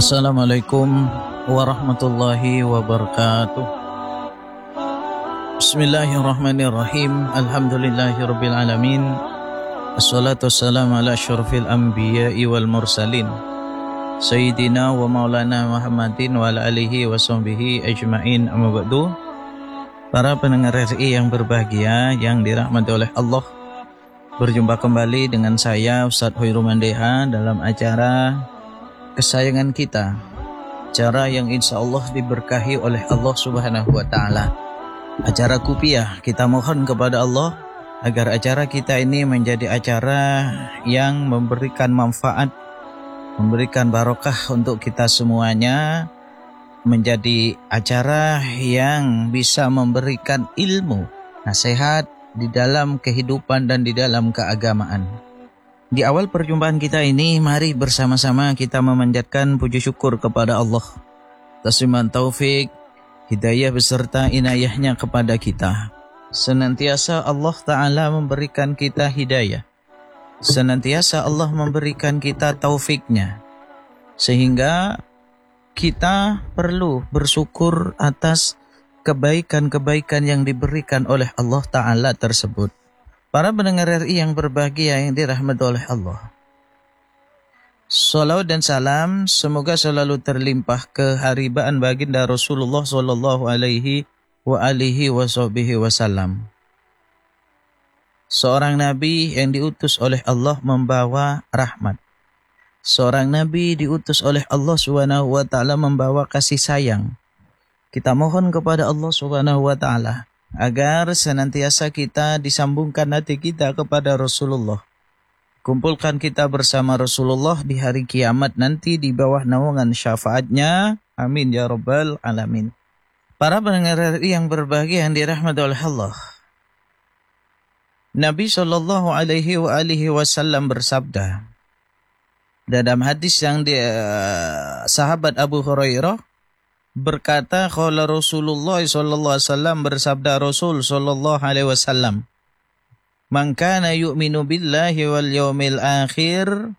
Assalamualaikum warahmatullahi wabarakatuh. Bismillahirrahmanirrahim. Alhamdulillahirabbil alamin. Assalatu wassalamu ala asyrafil anbiya'i wal mursalin. Sayyidina wa maulana Muhammadin wa ala alihi wa sahbihi ajma'in, amma ba'du. Para pendengar RI yang berbahagia, yang dirahmati oleh Allah, berjumpa kembali dengan saya Ustaz Hoirul Mandeha dalam acara kesayangan kita, acara yang insya Allah diberkahi oleh Allah Subhanahu wa Ta'ala, acara Kupiah. Kita mohon kepada Allah agar acara kita ini menjadi acara yang memberikan manfaat, memberikan barokah untuk kita semuanya, menjadi acara yang bisa memberikan ilmu, nasihat di dalam kehidupan dan di dalam keagamaan. Di awal perjumpaan kita ini, mari bersama-sama kita memanjatkan puji syukur kepada Allah atas limpahan taufik, hidayah beserta inayahnya kepada kita. Senantiasa Allah Ta'ala memberikan kita hidayah, senantiasa Allah memberikan kita taufiknya, sehingga kita perlu bersyukur atas kebaikan-kebaikan yang diberikan oleh Allah Ta'ala tersebut. Para pendengar RI yang berbahagia, yang dirahmati oleh Allah, salawat dan salam semoga selalu terlimpah keharibaan baginda Rasulullah sallallahu alaihi wasallam, seorang nabi yang diutus oleh Allah membawa rahmat, seorang nabi diutus oleh Allah Subhanahu wa Ta'ala membawa kasih sayang. Kita mohon kepada Allah Subhanahu wa Ta'ala agar senantiasa kita disambungkan hati kita kepada Rasulullah. Kumpulkan kita bersama Rasulullah di hari kiamat nanti di bawah naungan syafaatnya. Amin ya rabbal alamin. Para pendengar yang berbahagia yang dirahmati oleh Allah, Nabi sallallahu alaihi wasallam bersabda dalam hadis yang sahabat Abu Hurairah berkata, qala Rasulullah sallallahu alaihi wasallam, bersabda Rasul sallallahu alaihi wasallam, man kana yu'minu billahi wal yawmil akhir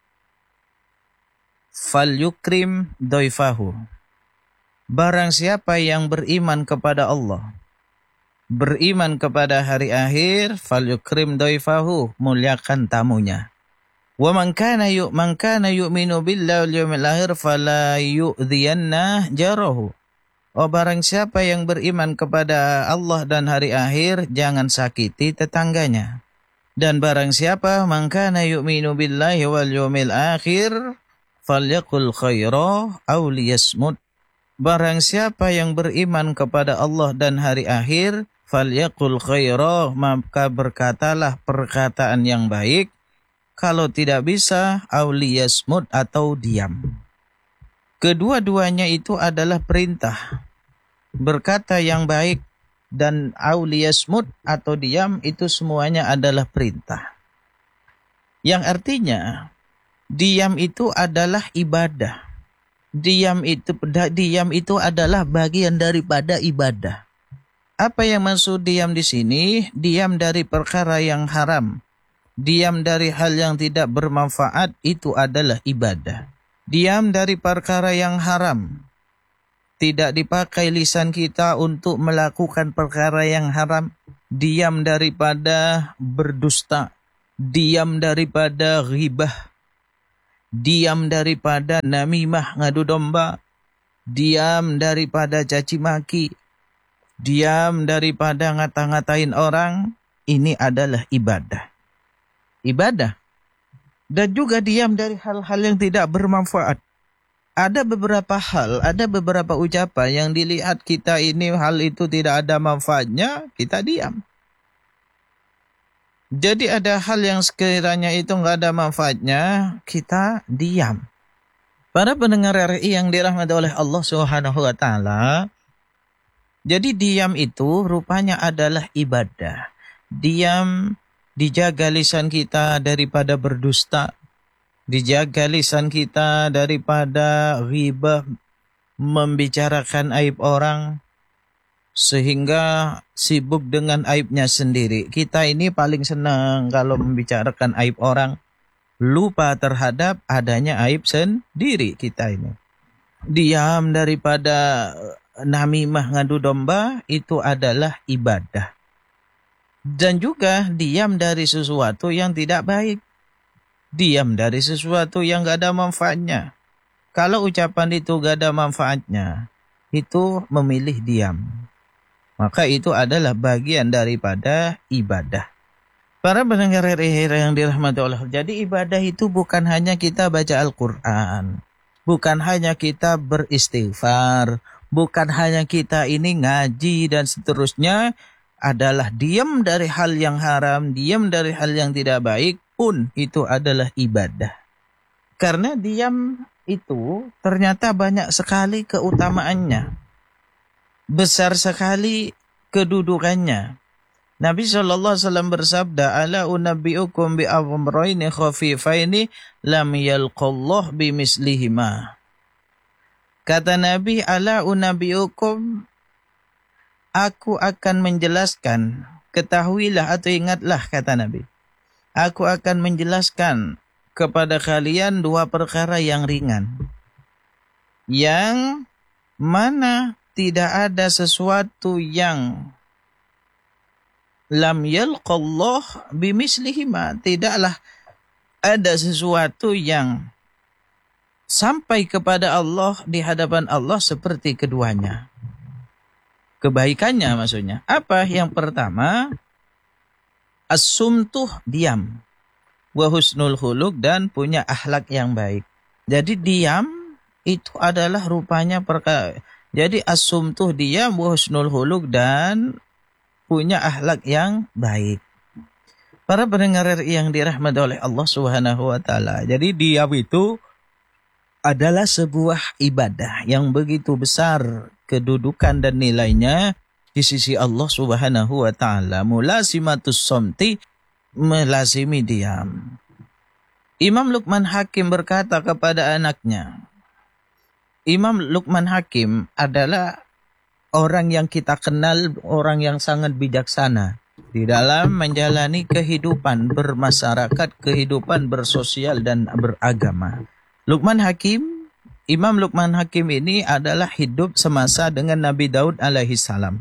falyukrim dhaifahu. Barang siapa yang beriman kepada Allah, beriman kepada hari akhir, falyukrim dhaifahu, muliakan tamunya. Wa man kana yu'minu billahi wal yawmil akhir fala yu'dhiyanna jarahu. Oh, barang siapa yang beriman kepada Allah dan hari akhir, jangan sakiti tetangganya. Dan barang siapa man kana yu'minu billahi wal yawmil akhir falyaqul khaira aw liyasmut. Barang siapa yang beriman kepada Allah dan hari akhir, falyaqul khaira, maka berkatalah perkataan yang baik. Kalau tidak bisa, auliyasmud, atau diam. Kedua-duanya itu adalah perintah. Berkata yang baik dan auliyasmud atau diam itu semuanya adalah perintah. Yang artinya, diam itu adalah ibadah. Diam itu adalah bagian daripada ibadah. Apa yang maksud diam di sini? Diam dari perkara yang haram. Diam dari hal yang tidak bermanfaat itu adalah ibadah. Diam dari perkara yang haram. Tidak dipakai lisan kita untuk melakukan perkara yang haram. Diam daripada berdusta. Diam daripada ghibah. Diam daripada namimah, ngadu domba. Diam daripada caci maki. Diam daripada ngata-ngatain orang. Ini adalah ibadah. Ibadah. Dan juga diam dari hal-hal yang tidak bermanfaat. Ada beberapa hal, ada beberapa ucapan yang dilihat kita ini hal itu tidak ada manfaatnya, kita diam. Jadi ada hal yang sekiranya itu nggak ada manfaatnya, kita diam. Para pendengar RI yang dirahmati oleh Allah Subhanahu wa Ta'ala, jadi diam itu rupanya adalah ibadah. Diam, dijaga lisan kita daripada berdusta, dijaga lisan kita daripada ghibah, membicarakan aib orang, sehingga sibuk dengan aibnya sendiri. Kita ini paling senang kalau membicarakan aib orang, lupa terhadap adanya aib sendiri kita ini. diam daripada namimah ngadu domba, itu adalah ibadah. Dan juga diam dari sesuatu yang tidak baik. Diam dari sesuatu yang gak ada manfaatnya. Kalau ucapan itu gak ada manfaatnya, itu memilih diam. Maka itu adalah bagian daripada ibadah. Para pendengar yang dirahmati Allah, jadi ibadah itu bukan hanya kita baca Al-Quran, bukan hanya kita beristighfar, bukan hanya kita ini ngaji dan seterusnya, adalah diam dari hal yang haram, diam dari hal yang tidak baik pun itu adalah ibadah. Karena diam itu ternyata banyak sekali keutamaannya, besar sekali kedudukannya. Nabi SAW bersabda, Ala unabbi'ukum bi amrayni khafifaini lam yalqallah bimislihima. Kata Nabi, Ala unabbi'ukum, aku akan menjelaskan, ketahuilah atau ingatlah, kata Nabi, aku akan menjelaskan kepada kalian dua perkara yang ringan, yang mana tidak ada sesuatu yang lam yalqallah bimislihima, tidaklah ada sesuatu yang sampai kepada Allah di hadapan Allah seperti keduanya. Kebaikannya maksudnya. Apa? Yang pertama, as-sumtuh, diam. Wa husnul khuluq, dan punya akhlak yang baik. Jadi diam itu adalah rupanya perkara. Jadi as-sumtuh, diam, wa husnul khuluq, dan punya akhlak yang baik. Para pendengar yang dirahmati oleh Allah Subhanahu wa taala. Jadi diam itu adalah sebuah ibadah yang begitu besar kedudukan dan nilainya di sisi Allah Subhanahu wa taala. Mulasimatus somti, melazimi diam. Imam Luqman Hakim berkata kepada anaknya. Imam Luqman Hakim adalah orang yang kita kenal, orang yang sangat bijaksana di dalam menjalani kehidupan bermasyarakat, kehidupan bersosial dan beragama. Luqman Hakim, Imam Luqman Hakim ini adalah hidup semasa dengan Nabi Daud alaihi salam.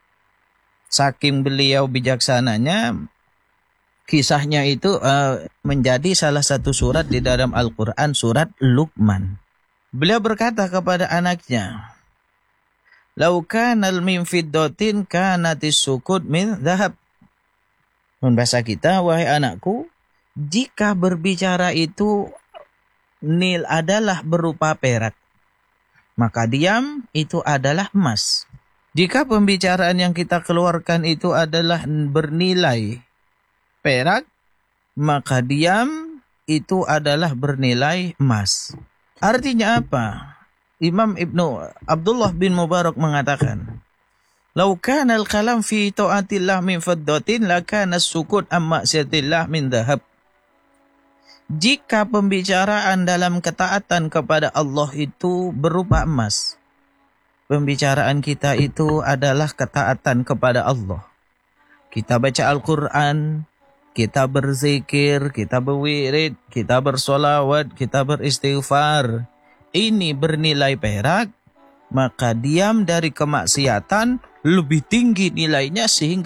Saking beliau bijaksananya, kisahnya itu menjadi salah satu surat di dalam Al-Quran, surat Luqman. Beliau berkata kepada anaknya, Lau kanal min fiddatin kanatis sukut min dhahab. Bahasa kita, wahai anakku, jika berbicara itu nil adalah berupa perak, maka diam itu adalah emas. Jika pembicaraan yang kita keluarkan itu adalah bernilai perak, maka diam itu adalah bernilai emas. Artinya apa? Imam Ibnu Abdullah bin Mubarak mengatakan, Lau kana al-kalam fi ta'atillah min fiddatin la kana as-sukut am ma'siyatillah min dhahab. Jika pembicaraan dalam ketaatan kepada Allah itu berupa emas, pembicaraan kita itu adalah ketaatan kepada Allah. Kita baca Al-Quran, kita berzikir, kita berwirid, kita bersolawat, kita beristighfar. Ini bernilai perak, maka diam dari kemaksiatan lebih tinggi nilainya sehingga